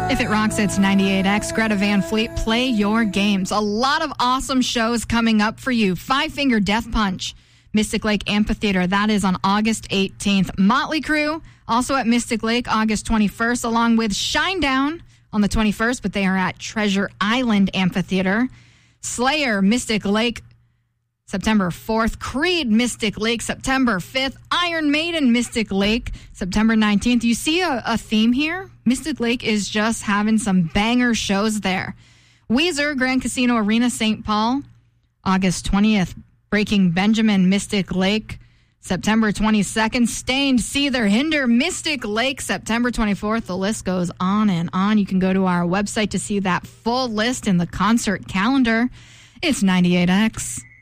If it rocks, it's 98X. Greta Van Fleet, play your games. A lot of awesome shows coming up for you. Five Finger Death Punch, Mystic Lake Amphitheater. That is on August 18th. Motley Crue, also at Mystic Lake, August 21st, along with Shinedown on the 21st, but they are at Treasure Island Amphitheater. Slayer, Mystic Lake, September 4th. Creed, Mystic Lake, September 5th. Iron Maiden, Mystic Lake, September 19th. You see a theme here? Mystic Lake is just having some banger shows there. Weezer, Grand Casino Arena, St. Paul, August 20th. Breaking Benjamin, Mystic Lake, September 22nd. Stained, Seether, Hinder, Mystic Lake, September 24th. The list goes on and on. You can go to our website to see that full list in the concert calendar. It's 98X.